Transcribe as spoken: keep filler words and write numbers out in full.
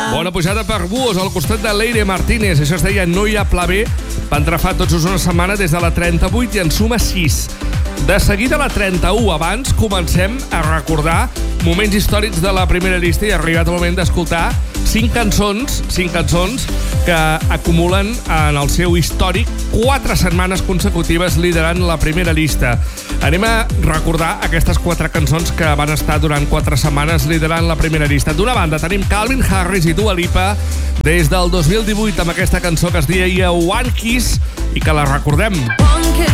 Bona pujada per Buos, al costat de Leire Martínez. Això es deia No hi ha pla B. Va entrar tot just una setmana des de la trenta-vuit i en suma sis. De seguida a la trenta-u. Abans comencem a recordar moments històrics de la primera llista i ha arribat el moment d'escoltar cinc cançons, cinc cançons que acumulen en el seu històric quatre setmanes consecutives liderant la primera llista. Anem a recordar aquestes quatre cançons que van estar durant quatre setmanes liderant la primera llista. D'una banda tenim Calvin Harris i Dua Lipa des del dos mil divuit amb aquesta cançó que es deia One Kiss i que la recordem.